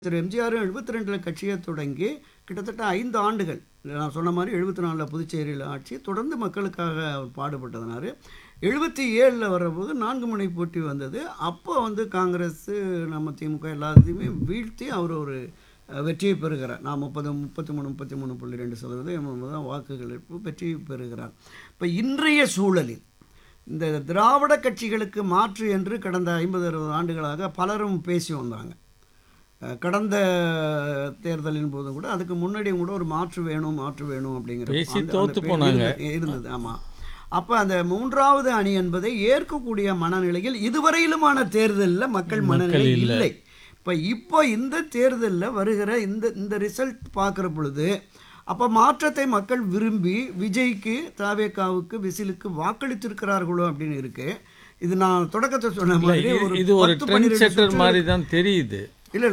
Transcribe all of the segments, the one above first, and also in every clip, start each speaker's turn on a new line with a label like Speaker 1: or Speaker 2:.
Speaker 1: திரு எம்ஜிஆர் 72 கட்சியை தொடங்கி கிட்டத்தட்ட 5 ஆண்டுகள் நான் சொன்ன மாதிரி 74 புதுச்சேரியில் ஆட்சி தொடர்ந்து மக்களுக்காக அவர் பாடுபட்டதுனாரு. 77 வரபோது 4 முனை போட்டி வந்தது. அப்போ காங்கிரஸ் நம்ம திமுக எல்லாத்தையுமே வீழ்த்தி அவர் ஒரு வெற்றியை பெறுகிறார். நான் 33.2% தான் வாக்குகள் வெற்றி பெறுகிறார். இப்போ இன்றைய சூழலில் இந்த திராவிட கட்சிகளுக்கு மாற்று என்று கடந்த 50-60 ஆண்டுகளாக பலரும் பேசி வந்தாங்க. கடந்த தேர்தலின் போதும் கூட அதுக்கு முன்னாடியும் கூட ஒரு மாற்று வேணும் அப்படிங்கிற இருந்தது. ஆமாம். அப்போ அந்த மூன்றாவது அணி என்பதை ஏற்கக்கூடிய மனநிலையில் இதுவரையிலுமான தேர்தலில் மக்கள் மனநிலை இல்லை. இப்போ இந்த தேர்தலில் வருகிற இந்த ரிசல்ட் பார்க்குற பொழுது அப்போ மாற்றத்தை மக்கள் விரும்பி விஜய்க்கு தாவேகாவுக்கு விசிலுக்கு வாக்களித்திருக்கிறார்களோ அப்படின்னு இருக்கு. இது நான் தொடக்கத்தை சொன்ன மாதிரி
Speaker 2: இது ஒரு ட்ரெண்ட் செட்டர் மாதிரி தான் தெரியுது.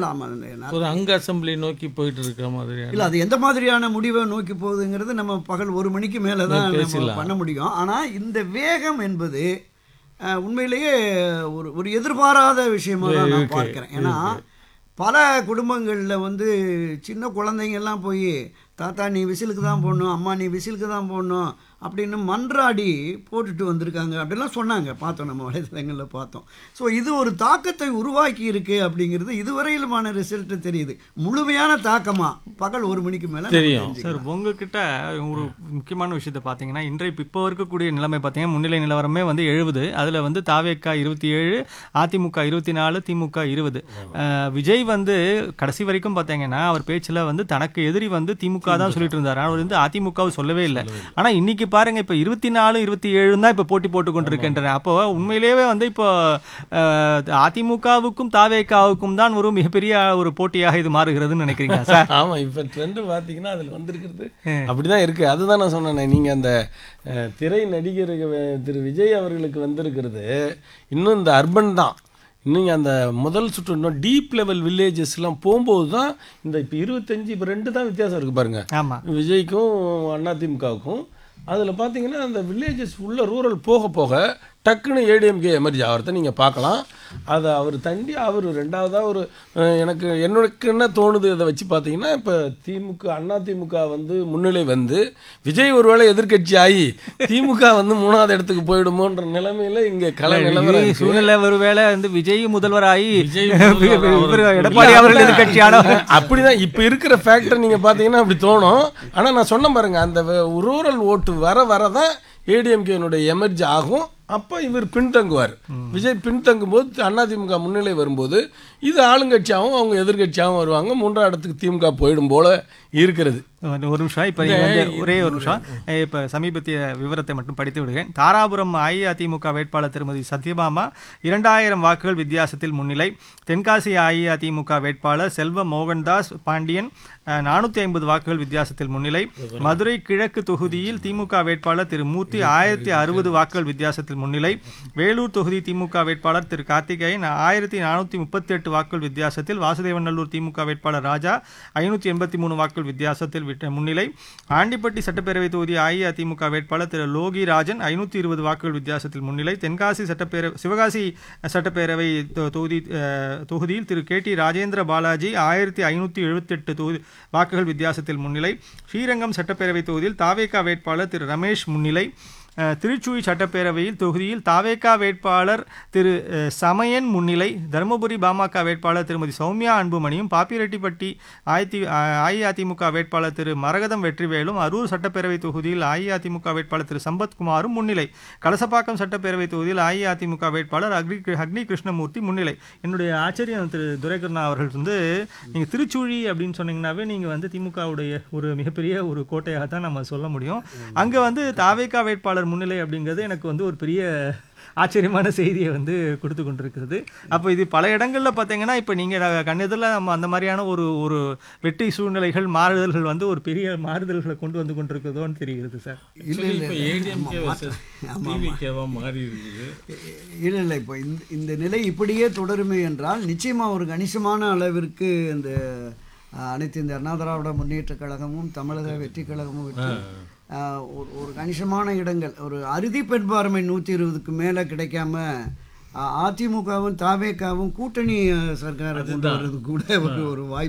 Speaker 1: ஒரு
Speaker 2: அங்க அசம்பிளி நோக்கி போயிட்டு இருக்கிற மாதிரி
Speaker 1: இல்லை, அது எந்த மாதிரியான முடிவை நோக்கி போகுதுங்கிறது நம்ம பகல் 1 மணிக்கு மேலே தான் பண்ண முடியும். ஆனால் இந்த வேகம் என்பது உண்மையிலேயே ஒரு எதிர்பாராத விஷயமா தான் நான் பார்க்குறேன். ஏன்னா பல குடும்பங்களில் சின்ன குழந்தைங்கள்லாம் போய் தாத்தா நீ விசிலுக்கு தான் போடணும், அம்மா நீ விசிலுக்கு தான் போடணும் அப்படின்னு மன்றாடி போட்டுட்டு வந்திருக்காங்க அப்படிலாம் சொன்னாங்க. பார்த்தோம், நம்ம வலைதளங்களில் பார்த்தோம். ஸோ இது ஒரு தாக்கத்தை உருவாக்கி இருக்கு அப்படிங்கிறது இதுவரையிலுமான ரிசல்ட் தெரியுது. முழுமையான தாக்கமா பகல் 1 மணிக்கு மேலே
Speaker 2: தெரியும்.
Speaker 3: சார், உங்ககிட்ட ஒரு முக்கியமான விஷயத்தை பார்த்தீங்கன்னா இப்போ இருக்கக்கூடிய நிலைமை பார்த்தீங்கன்னா முன்னிலை நிலவரமே 70, அதில் தாவேகா 27, அதிமுக 24, திமுக 20. விஜய் கடைசி வரைக்கும் பார்த்தீங்கன்னா அவர் பேச்சில் தனக்கு எதிரி திமுக தான் சொல்லிட்டு இருந்தார். அவர் அதிமுகவை சொல்லவே இல்லை. ஆனால் இன்னைக்கு பாருங்க, இப்போ 24, 27 தான் இப்போ போட்டி போட்டு கொண்டிருக்கின்றன. அப்போ உண்மையிலேயே இப்போ அதிமுகவுக்கும் தாவேகாவுக்கும் தான் ஒரு மிகப்பெரிய ஒரு போட்டியாக இது மாறுகிறதுன்னு நினைக்கிறீங்க சார்?
Speaker 2: ஆமாம், இப்போ ட்ரெண்ட் பார்த்தீங்கன்னா அதில் வந்திருக்கிறது அப்படிதான் இருக்கு. அதுதான் நான் சொன்னேன். நீங்கள் அந்த திரை நடிகர் திரு விஜய் அவர்களுக்கு வந்திருக்கிறது இன்னும் இந்த அர்பன் தான். இன்னும் அந்த முதல் சுற்று இன்னும் டீப் லெவல் வில்லேஜஸ்லாம் போகும்போது தான் இந்த இப்போ 25 இப்போ 2 தான் வித்தியாசம் இருக்குது பாருங்க.
Speaker 3: ஆமாம்,
Speaker 2: விஜய்க்கும் அதிமுகவுக்கும். அதில் பார்த்தீங்கன்னா அந்த வில்லேஜஸ் உள்ள ரூரல் போக போக டக்குன்னு ஏடிஎம்கே எமர்ஜி ஆகிறத நீங்கள் பார்க்கலாம். அதை அவர் தண்டி அவர் ரெண்டாவதாக ஒரு எனக்கு என்ன தோணுது அதை வச்சு பார்த்தீங்கன்னா இப்போ அதிமுக முன்னிலை விஜய் ஒருவேளை எதிர்கட்சி ஆகி திமுக 3வது இடத்துக்கு போயிடுமோன்ற நிலைமையில இங்கே கலை நிலவரம்
Speaker 3: சூழ்நிலை. ஒருவேளை விஜய் முதல்வராகி எடப்பாடி அவர்கள் எதிர்கட்சியான
Speaker 2: அப்படிதான் இப்போ இருக்கிற ஃபேக்டர் நீங்கள் பார்த்தீங்கன்னா அப்படி தோணும். ஆனால் நான் சொன்ன பாருங்க, அந்த ரூரல் ஓட்டு வரதான் ஏடிஎம்கேனுடைய எமர்ஜி ஆகும். அப்போ இவர் பின்தங்குவார். விஜய் பின்தங்கும் போது அதிமுக முன்னிலை வரும்போது இது ஆளுங்கட்சியாகவும் அவங்க எதிர்கட்சியாகவும் வருவாங்க. 3வது இடத்துக்கு திமுக போயிடும் போல இருக்கிறது.
Speaker 3: ஒரு நிமிஷம், இப்போ ஒரே ஒரு நிமிஷம். இப்போ சமீபத்திய விவரத்தை மட்டும் படித்து விடுகிறேன். தாராபுரம் அஇஅதிமுக வேட்பாளர் திருமதி சத்யபாமா 2000 வாக்குகள் வித்தியாசத்தில் முன்னிலை. தென்காசி அஇஅதிமுக வேட்பாளர் செல்வ மோகன்தாஸ் பாண்டியன் 450 வாக்குகள் வித்தியாசத்தில் முன்னிலை. மதுரை கிழக்கு தொகுதியில் திமுக வேட்பாளர் திரு மூர்த்தி 1060 வாக்குகள் வித்தியாசத்தில் முன்னிலை. வேலூர் தொகுதி திமுக வேட்பாளர் திரு கார்த்திகேயன் 1438 வாக்குகள் வித்தியாசத்தில். வாசுதேவநல்லூர் திமுக வேட்பாளர் ராஜா 583 வாக்குகள் வித்தியாசத்தில் முன்னிலை. ஆண்டிப்பட்டி சட்டப்பேரவை தொகுதி அஇஅதிமுக வேட்பாளர் திரு லோகிராஜன் 520 வாக்குகள் வித்தியாசத்தில் முன்னிலை. தென்காசி சிவகாசி சட்டப்பேரவை தொகுதியில் திரு KT ராஜேந்திர பாலாஜி 1578 வாக்குகள் வித்தியாசத்தில் முன்னிலை. ஸ்ரீரங்கம் சட்டப்பேரவை தொகுதியில் தாவேகா வேட்பாளர் திரு ரமேஷ் முன்னிலை. திருச்சூழி சட்டப்பேரவையில் தொகுதியில் தாவேகா வேட்பாளர் திரு சமயன் முன்னிலை. தருமபுரி பாமக வேட்பாளர் திருமதி சௌமியா அன்புமணியும் பாப்பிரெட்டிப்பட்டி அஇஅதிமுக வேட்பாளர் திரு மரகதம் வெற்றிவேலும். அரூர் சட்டப்பேரவை தொகுதியில் அஇஅதிமுக வேட்பாளர் திரு சம்பத்குமாரும் முன்னிலை. கலசப்பாக்கம் சட்டப்பேரவை தொகுதியில் அஇஅதிமுக வேட்பாளர் அக்னி கிருஷ்ணமூர்த்தி முன்னிலை. என்னுடைய ஆச்சரியம் திரு துரைகருணா அவர்கள் நீங்கள் திருச்சூழி அப்படின்னு சொன்னீங்கன்னாவே நீங்கள் திமுகவுடைய ஒரு மிகப்பெரிய ஒரு கோட்டையாக தான் நம்ம சொல்ல முடியும். அங்கே தாவேகா வேட்பாளர் முன்னிலை அப்படிங்கிறது எனக்கு ஒரு பெரிய ஆச்சரியமான செய்தியை கொடுத்து கொண்டிருக்கிறது. அப்போ இது பல இடங்களில் பார்த்தீங்கன்னா இப்போ நீங்கள் கண்ணெதில் நம்ம அந்த மாதிரியான ஒரு வெற்றி சூழ்நிலைகள் மாறுதல்கள் ஒரு பெரிய மாறுதல்களை கொண்டு கொண்டிருக்கிறதோன்னு தெரிகிறது சார்.
Speaker 1: இல்லை இப்போ இந்த நிலை இப்படியே தொடருமே என்றால் நிச்சயமாக ஒரு கணிசமான அளவிற்கு இந்த அனைத்து இந்த அண்ணா திராவிட முன்னேற்ற கழகமும் தமிழக வெற்றி கழகமும் வெற்றி ஒரு கணிசமான இடங்கள் ஒரு அறுதி பெண்பார்மை 120க்கு மேலே கிடைக்காம அதிமுகவும் தாவேக்காவும் கூட்டணி சர்க்காரை கொண்டு வர்றது கூட ஒரு வாய்ப்பு